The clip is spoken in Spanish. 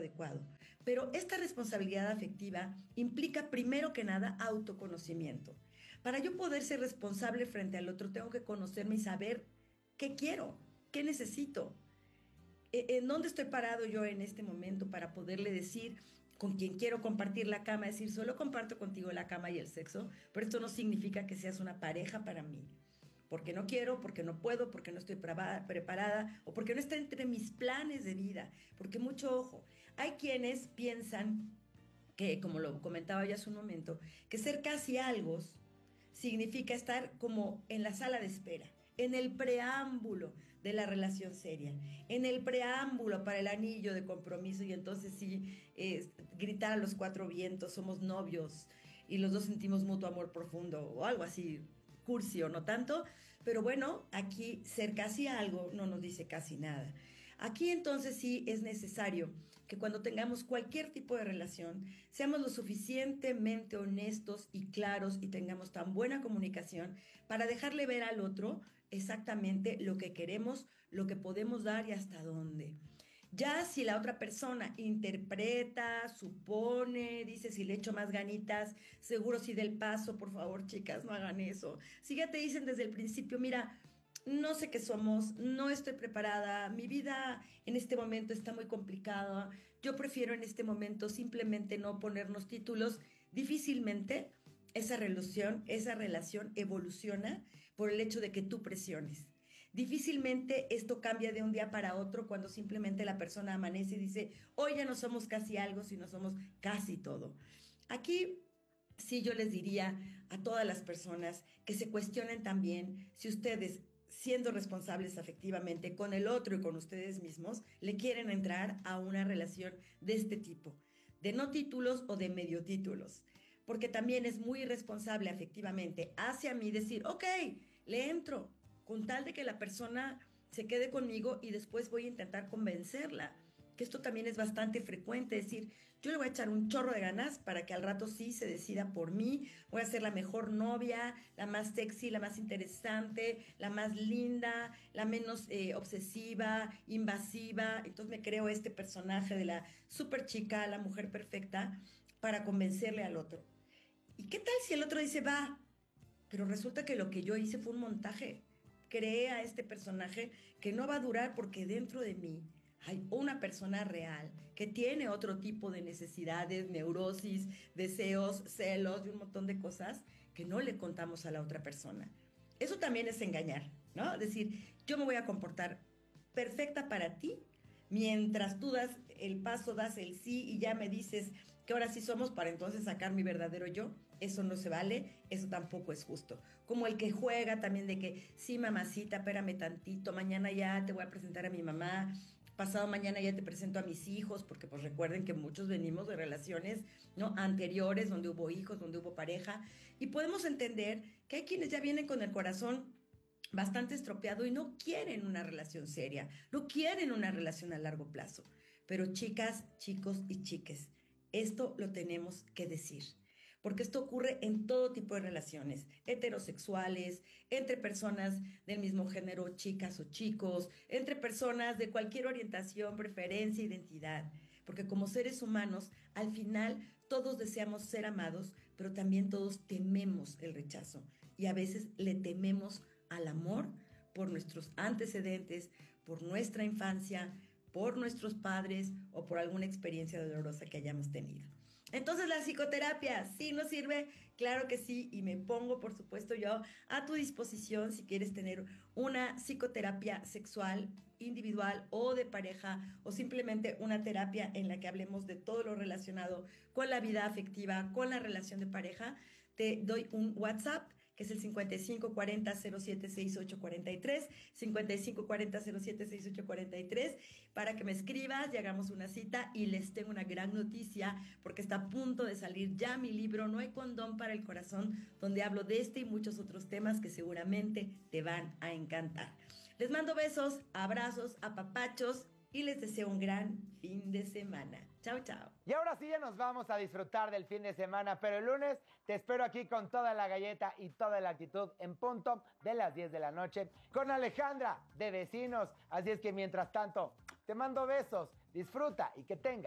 adecuado. Pero esta responsabilidad afectiva implica primero que nada autoconocimiento. Para yo poder ser responsable frente al otro, tengo que conocerme y saber qué quiero, qué necesito, en dónde estoy parado yo en este momento para poderle decir con quien quiero compartir la cama, decir, solo comparto contigo la cama y el sexo, pero esto no significa que seas una pareja para mí. Porque no quiero, porque no puedo, porque no estoy preparada o porque no está entre mis planes de vida. Porque mucho ojo, hay quienes piensan que, como lo comentaba ya hace un momento, que ser casi algo significa estar como en la sala de espera, en el preámbulo de la relación seria, en el preámbulo para el anillo de compromiso y entonces sí, gritar a los cuatro vientos, somos novios y los dos sentimos mutuo amor profundo o algo así, cursi o no tanto, pero bueno, aquí ser casi algo no nos dice casi nada. Aquí entonces sí es necesario que cuando tengamos cualquier tipo de relación, seamos lo suficientemente honestos y claros y tengamos tan buena comunicación para dejarle ver al otro exactamente lo que queremos, lo que podemos dar y hasta dónde. Ya si la otra persona interpreta, supone, dice si le echo más ganitas, seguro si del paso, por favor, chicas, no hagan eso. Si ya te dicen desde el principio, mira, no sé qué somos, no estoy preparada, mi vida en este momento está muy complicada, yo prefiero en este momento simplemente no ponernos títulos, difícilmente esa relación evoluciona por el hecho de que tú presiones. Difícilmente esto cambia de un día para otro cuando simplemente la persona amanece y dice, hoy ya no somos casi algo, sino somos casi todo. Aquí sí yo les diría a todas las personas que se cuestionen también si ustedes, siendo responsables afectivamente con el otro y con ustedes mismos, le quieren entrar a una relación de este tipo, de no títulos o de medio títulos. Porque también es muy irresponsable afectivamente hacia mí decir, ok, le entro, con tal de que la persona se quede conmigo y después voy a intentar convencerla. Que esto también es bastante frecuente, es decir, yo le voy a echar un chorro de ganas para que al rato sí se decida por mí, voy a ser la mejor novia, la más sexy, la más interesante, la más linda, la menos obsesiva, invasiva, entonces me creo este personaje de la super chica, la mujer perfecta, para convencerle al otro. ¿Y qué tal si el otro dice, va, pero resulta que lo que yo hice fue un montaje? Creé a este personaje que no va a durar porque dentro de mí hay una persona real que tiene otro tipo de necesidades, neurosis, deseos, celos y un montón de cosas que no le contamos a la otra persona. Eso también es engañar, ¿no? Es decir, yo me voy a comportar perfecta para ti mientras tú das el paso, das el sí y ya me dices que ahora sí somos para entonces sacar mi verdadero yo. Eso no se vale, eso tampoco es justo. Como el que juega también de que, sí, mamacita, espérame tantito, mañana ya te voy a presentar a mi mamá, pasado mañana ya te presento a mis hijos, porque pues recuerden que muchos venimos de relaciones, ¿no?, anteriores, donde hubo hijos, donde hubo pareja, y podemos entender que hay quienes ya vienen con el corazón bastante estropeado y no quieren una relación seria, no quieren una relación a largo plazo. Pero chicas, chicos y chiques, esto lo tenemos que decir. Porque esto ocurre en todo tipo de relaciones, heterosexuales, entre personas del mismo género, chicas o chicos, entre personas de cualquier orientación, preferencia, identidad. Porque como seres humanos, al final todos deseamos ser amados, pero también todos tememos el rechazo. Y a veces le tememos al amor por nuestros antecedentes, por nuestra infancia, por nuestros padres o por alguna experiencia dolorosa que hayamos tenido. Entonces, la psicoterapia, ¿sí nos sirve? Claro que sí, y me pongo, por supuesto, yo a tu disposición si quieres tener una psicoterapia sexual, individual o de pareja, o simplemente una terapia en la que hablemos de todo lo relacionado con la vida afectiva, con la relación de pareja. Te doy un WhatsApp que es el 5540-076843, 5540-076843, para que me escribas y hagamos una cita. Y les tengo una gran noticia, porque está a punto de salir ya mi libro, No hay condón para el corazón, donde hablo de este y muchos otros temas que seguramente te van a encantar. Les mando besos, abrazos, apapachos y les deseo un gran fin de semana. Chao, chao. Y ahora sí ya nos vamos a disfrutar del fin de semana, pero el lunes te espero aquí con toda la galleta y toda la actitud en punto de las 10 de la noche con Alejandra de Vecinos. Así es que mientras tanto, te mando besos, disfruta y que tengas